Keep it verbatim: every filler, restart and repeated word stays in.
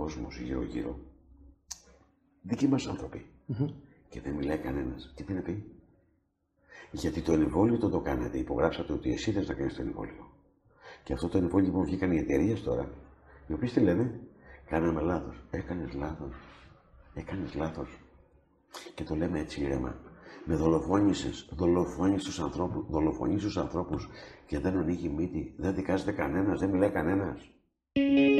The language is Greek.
κόσμος γύρω-γύρω. Δικοί μας άνθρωποι. Mm-hmm. Και δεν μιλάει κανένας. Τι πει να πει? Γιατί το εμβόλιο το το κάνατε. Υπογράψατε ότι εσύ θες να κάνεις το εμβόλιο. Και αυτό το εμβόλιο που βγήκαν οι εταιρείες τώρα, οι οποίες τι λένε? Κάναμε λάθος. Έκανες λάθος. Έκανες λάθος. Και το λέμε έτσι ήρεμα. Με δολοφόνησες, δολοφόνησες τους ανθρώπους, δολοφονείς τους ανθρώπους και δεν ανοίγει μύτη, δεν δικάζεται κανένας, δεν μιλάει κανένας.